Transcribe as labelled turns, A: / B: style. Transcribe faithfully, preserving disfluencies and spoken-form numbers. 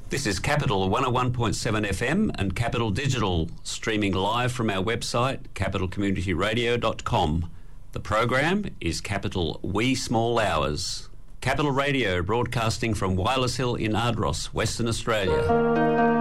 A: This is Capital one oh one point seven F M and Capital Digital, streaming live from our website, capital community radio dot com. The program is Capital Wee Small Hours. Capital Radio, broadcasting from Wireless Hill in Ardross, Western Australia.